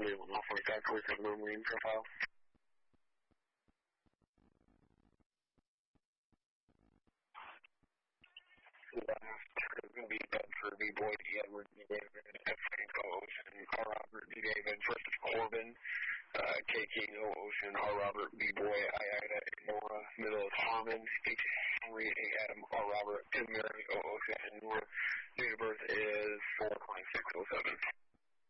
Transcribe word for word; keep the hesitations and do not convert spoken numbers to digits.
Lee one off like that, click on the Marine profile. Last going to be Bedford, B. Boyd, E. Edward, D. David, F. Franco, Ocean, R. Robert, D. David versus Corbin, uh, K. King, O. Ocean, R. Robert, B. Boy, I. Ida, Nora, middle is Harmon, H. Henry, A. Adam, R. Robert, M. Mary, O. Ocean, and Nora. Date of birth is four twenty-six oh seven.